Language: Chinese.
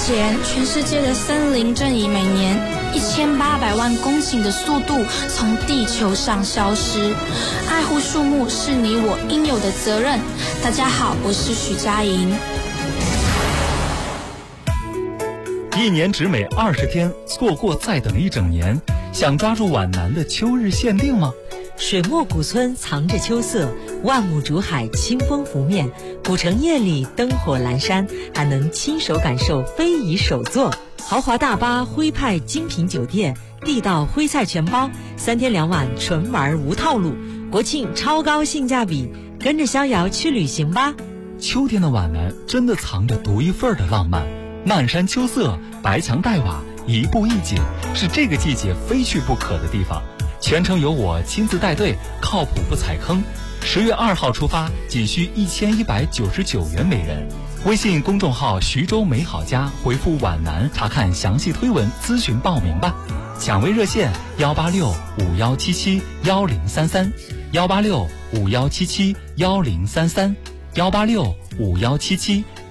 前，全世界的森林正以每年1800万公顷的速度从地球上消失。爱护树木是你我应有的责任。大家好，我是许佳莹。 一年只美20天，错过再等一整年。想抓住皖南的秋日限定吗？ 水墨古村藏着秋色，万亩竹海清风拂面，古城夜里灯火阑珊，还能亲手感受非遗手作。豪华大巴、徽派精品酒店、地道徽菜全包，3天2晚纯玩无套路，国庆超高性价比，跟着逍遥去旅行吧。 秋天的皖南真的藏着独一份的浪漫，漫山秋色，白墙黛瓦，一步一景，是这个季节非去不可的地方。全程由我亲自带队，靠谱不踩坑。10月2号出发，仅需1199元每人。微信公众号徐州美好家回复皖南查看详细推文，咨询报名吧。抢位热线18651771033，18651771033，18651771033。